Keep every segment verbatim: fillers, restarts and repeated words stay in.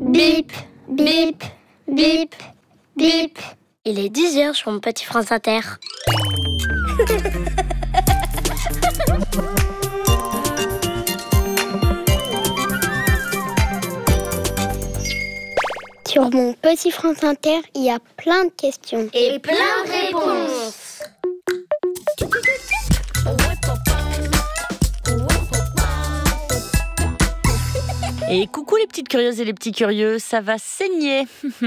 Bip, bip, bip, bip. Il est dix heures sur mon petit France Inter. Sur mon petit France Inter, il y a plein de questions. Et plein de réponses. Et coucou les petites curieuses et les petits curieux, ça va saigner.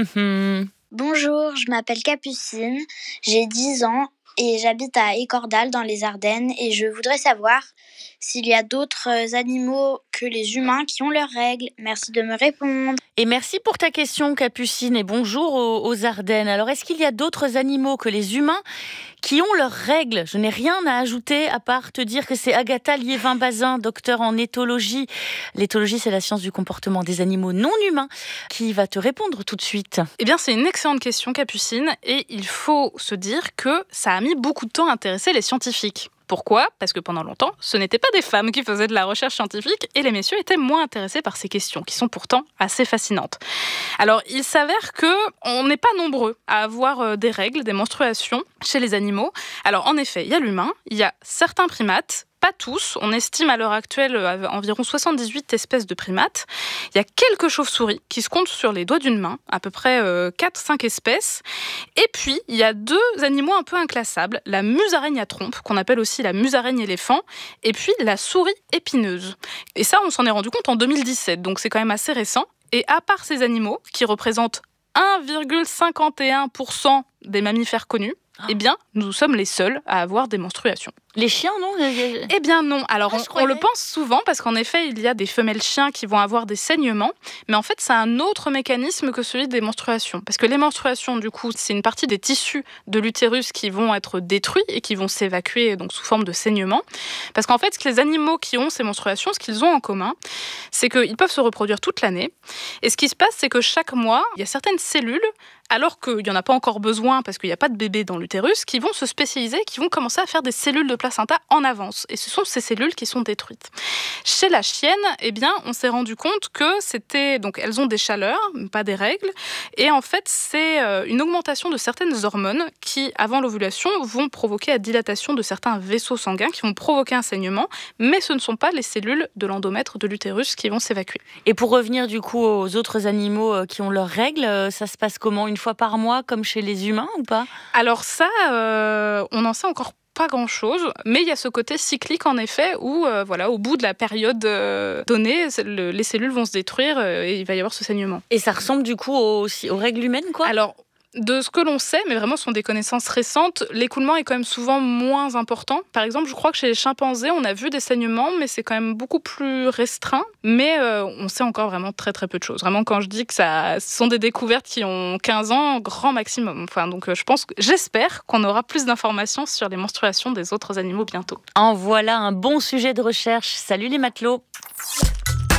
Bonjour, je m'appelle Capucine, j'ai dix ans et j'habite à Écordal dans les Ardennes et je voudrais savoir s'il y a d'autres animaux que les humains qui ont leurs règles. Merci de me répondre. Et merci pour ta question Capucine et bonjour aux, aux Ardennes. Alors est-ce qu'il y a d'autres animaux que les humains qui ont leurs règles? Je n'ai rien à ajouter à part te dire que c'est Agatha Liévin-Bazin, docteur en éthologie. L'éthologie, c'est la science du comportement des animaux non humains, qui va te répondre tout de suite. Eh bien, c'est une excellente question, Capucine, et il faut se dire que ça a mis beaucoup de temps à intéresser les scientifiques. Pourquoi ? Parce que pendant longtemps, ce n'étaient pas des femmes qui faisaient de la recherche scientifique et les messieurs étaient moins intéressés par ces questions, qui sont pourtant assez fascinantes. Alors, il s'avère qu'on n'est pas nombreux à avoir des règles, des menstruations chez les animaux. Alors, en effet, il y a l'humain, il y a certains primates, pas tous. On estime à l'heure actuelle environ soixante-dix-huit espèces de primates. Il y a quelques chauves-souris qui se comptent sur les doigts d'une main, à peu près euh, quatre à cinq espèces. Et puis, il y a deux animaux un peu inclassables, la musaraigne à trompe, qu'on appelle aussi la musaraigne éléphant, et puis la souris épineuse. Et ça, on s'en est rendu compte en deux mille dix-sept, donc c'est quand même assez récent. Et à part ces animaux, qui représentent un virgule cinquante et un pour cent des mammifères connus, ah. eh bien, nous sommes les seuls à avoir des menstruations. Les chiens, non ? Eh bien non. Alors, ah, on, on le pense souvent parce qu'en effet, il y a des femelles chiens qui vont avoir des saignements. Mais en fait, c'est un autre mécanisme que celui des menstruations. Parce que les menstruations, du coup, c'est une partie des tissus de l'utérus qui vont être détruits et qui vont s'évacuer donc sous forme de saignements. Parce qu'en fait, ce que les animaux qui ont ces menstruations, ce qu'ils ont en commun, c'est qu'ils peuvent se reproduire toute l'année. Et ce qui se passe, c'est que chaque mois, il y a certaines cellules, alors qu'il n'y en a pas encore besoin parce qu'il n'y a pas de bébé dans l'utérus, qui vont se spécialiser, qui vont commencer à faire des cellules de placenta en avance. Et ce sont ces cellules qui sont détruites. Chez la chienne, eh bien, on s'est rendu compte que c'était... Donc, elles ont des chaleurs, pas des règles. Et en fait, c'est une augmentation de certaines hormones qui, avant l'ovulation, vont provoquer la dilatation de certains vaisseaux sanguins qui vont provoquer un saignement. Mais ce ne sont pas les cellules de l'endomètre de l'utérus qui vont s'évacuer. Et pour revenir du coup aux autres animaux qui ont leurs règles, ça se passe comment ? Une fois par mois, comme chez les humains ou pas ? Alors ça, euh, on en sait encore pas grand-chose, mais il y a ce côté cyclique en effet où, euh, voilà, au bout de la période euh, donnée, le, les cellules vont se détruire euh, et il va y avoir ce saignement. Et ça ressemble du coup aux, aux règles humaines, quoi ? Alors, de ce que l'on sait, mais vraiment ce sont des connaissances récentes, l'écoulement est quand même souvent moins important. Par exemple, je crois que chez les chimpanzés, on a vu des saignements, mais c'est quand même beaucoup plus restreint. Mais euh, on sait encore vraiment très très peu de choses. Vraiment, quand je dis que ça, ce sont des découvertes qui ont quinze ans, grand maximum. Enfin, donc euh, je pense, j'espère qu'on aura plus d'informations sur les menstruations des autres animaux bientôt. En voilà un bon sujet de recherche. Salut les matelots.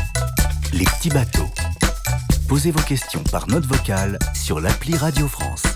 Les petits bateaux. Posez vos questions par note vocale sur l'appli Radio France.